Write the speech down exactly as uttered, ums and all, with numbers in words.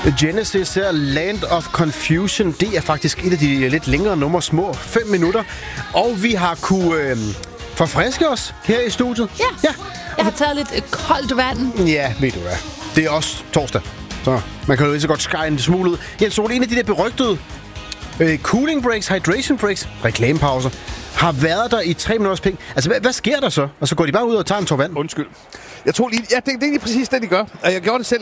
Genesis her, Land of Confusion. Det er faktisk et af de lidt længere numre, små fem minutter. Og vi har kunne øh, forfriske os her i studiet. Ja, ja. Jeg har taget lidt øh, koldt vand. Ja, ved du hvad. Det er også torsdag, så man kan jo lige så godt skære en smule ud. Jens Sol, en af de der berygtede øh, cooling breaks, hydration breaks, reklamepauser, har været der i tre minutters penge. Altså, hvad, hvad sker der så? Og så går de bare ud og tager en tår vand? Undskyld. Jeg tror lige... Ja, det, det er lige præcis det, de gør. Og jeg gjorde det selv